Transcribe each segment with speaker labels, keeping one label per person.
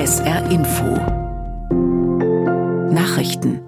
Speaker 1: SR Info Nachrichten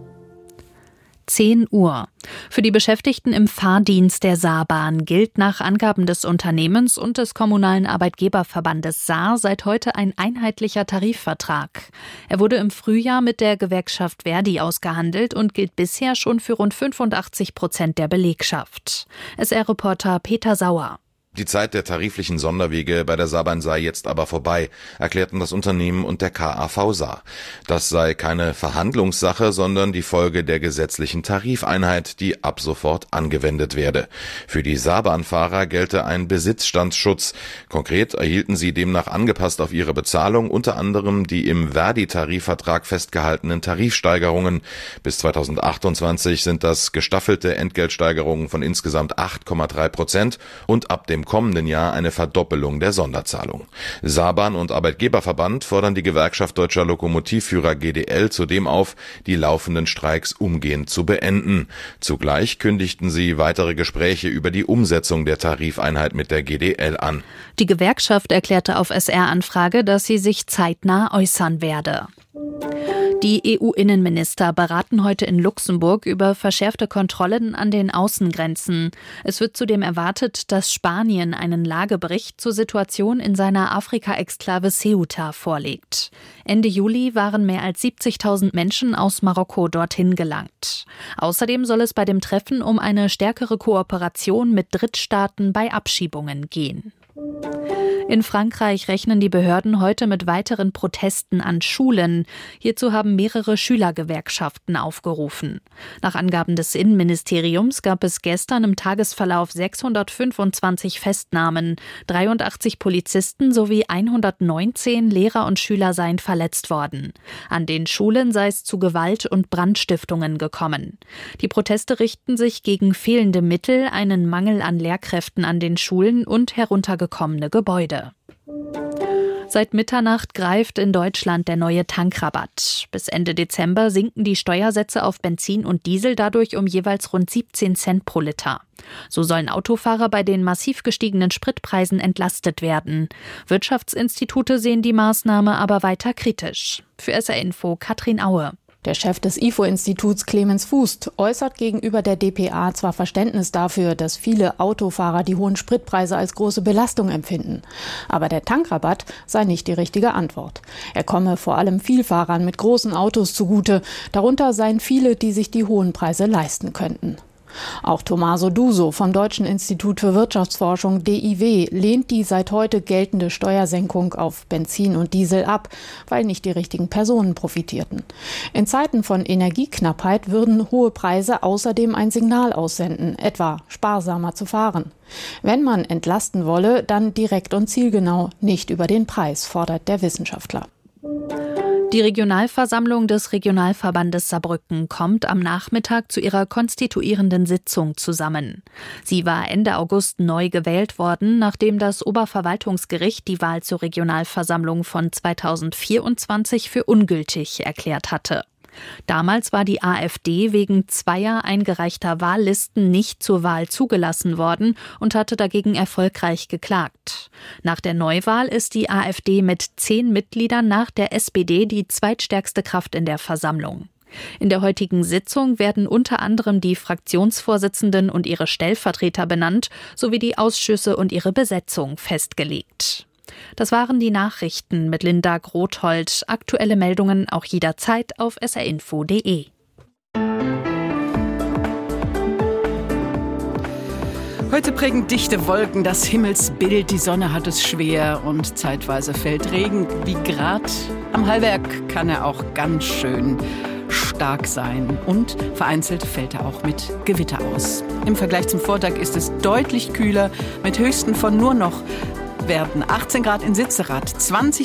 Speaker 1: 10 Uhr. Für die Beschäftigten im Fahrdienst der Saarbahn gilt nach Angaben des Unternehmens und des kommunalen Arbeitgeberverbandes Saar seit heute ein einheitlicher Tarifvertrag. Er wurde im Frühjahr mit der Gewerkschaft Verdi ausgehandelt und gilt bisher schon für rund 85% der Belegschaft. SR-Reporter Peter Sauer.
Speaker 2: Die Zeit der tariflichen Sonderwege bei der Saarbahn sei jetzt aber vorbei, erklärten das Unternehmen und der KAV Saar. Das sei keine Verhandlungssache, sondern die Folge der gesetzlichen Tarifeinheit, die ab sofort angewendet werde. Für die Saarbahnfahrer gelte ein Besitzstandsschutz. Konkret erhielten sie demnach angepasst auf ihre Bezahlung unter anderem die im Verdi-Tarifvertrag festgehaltenen Tarifsteigerungen. Bis 2028 sind das gestaffelte Entgeltsteigerungen von insgesamt 8,3% und ab dem kommenden Jahr eine Verdoppelung der Sonderzahlung. Saarbahn und Arbeitgeberverband fordern die Gewerkschaft Deutscher Lokomotivführer GDL zudem auf, die laufenden Streiks umgehend zu beenden. Zugleich kündigten sie weitere Gespräche über die Umsetzung der Tarifeinheit mit der GDL an.
Speaker 1: Die Gewerkschaft erklärte auf SR-Anfrage, dass sie sich zeitnah äußern werde. Die EU-Innenminister beraten heute in Luxemburg über verschärfte Kontrollen an den Außengrenzen. Es wird zudem erwartet, dass Spanien einen Lagebericht zur Situation in seiner Afrika-Exklave Ceuta vorlegt. Ende Juli waren mehr als 70.000 Menschen aus Marokko dorthin gelangt. Außerdem soll es bei dem Treffen um eine stärkere Kooperation mit Drittstaaten bei Abschiebungen gehen. In Frankreich rechnen die Behörden heute mit weiteren Protesten an Schulen. Hierzu haben mehrere Schülergewerkschaften aufgerufen. Nach Angaben des Innenministeriums gab es gestern im Tagesverlauf 625 Festnahmen. 83 Polizisten sowie 119 Lehrer und Schüler seien verletzt worden. An den Schulen sei es zu Gewalt und Brandstiftungen gekommen. Die Proteste richten sich gegen fehlende Mittel, einen Mangel an Lehrkräften an den Schulen und heruntergekommene Gebäude. Seit Mitternacht greift in Deutschland der neue Tankrabatt. Bis Ende Dezember sinken die Steuersätze auf Benzin und Diesel dadurch um jeweils rund 17 Cent pro Liter. So sollen Autofahrer bei den massiv gestiegenen Spritpreisen entlastet werden. Wirtschaftsinstitute sehen die Maßnahme aber weiter kritisch. Für SR Info Katrin Aue.
Speaker 3: Der Chef des IFO-Instituts Clemens Fußt äußert gegenüber der dpa zwar Verständnis dafür, dass viele Autofahrer die hohen Spritpreise als große Belastung empfinden. Aber der Tankrabatt sei nicht die richtige Antwort. Er komme vor allem Vielfahrern mit großen Autos zugute. Darunter seien viele, die sich die hohen Preise leisten könnten. Auch Tommaso Duso vom Deutschen Institut für Wirtschaftsforschung DIW lehnt die seit heute geltende Steuersenkung auf Benzin und Diesel ab, weil nicht die richtigen Personen profitierten. In Zeiten von Energieknappheit würden hohe Preise außerdem ein Signal aussenden, etwa sparsamer zu fahren. Wenn man entlasten wolle, dann direkt und zielgenau, nicht über den Preis, fordert der Wissenschaftler.
Speaker 1: Die Regionalversammlung des Regionalverbandes Saarbrücken kommt am Nachmittag zu ihrer konstituierenden Sitzung zusammen. Sie war Ende August neu gewählt worden, nachdem das Oberverwaltungsgericht die Wahl zur Regionalversammlung von 2024 für ungültig erklärt hatte. Damals war die AfD wegen 2 eingereichter Wahllisten nicht zur Wahl zugelassen worden und hatte dagegen erfolgreich geklagt. Nach der Neuwahl ist die AfD mit 10 Mitgliedern nach der SPD die zweitstärkste Kraft in der Versammlung. In der heutigen Sitzung werden unter anderem die Fraktionsvorsitzenden und ihre Stellvertreter benannt, sowie die Ausschüsse und ihre Besetzung festgelegt. Das waren die Nachrichten mit Linda Grothold. Aktuelle Meldungen auch jederzeit auf srinfo.de.
Speaker 4: Heute prägen dichte Wolken das Himmelsbild. Die Sonne hat es schwer und zeitweise fällt Regen. Wie Grad am Hallwerk kann er auch ganz schön stark sein. Und vereinzelt fällt er auch mit Gewitter aus. Im Vergleich zum Vortag ist es deutlich kühler mit Höchsten von nur noch werden 18 Grad in Sitzerath, 20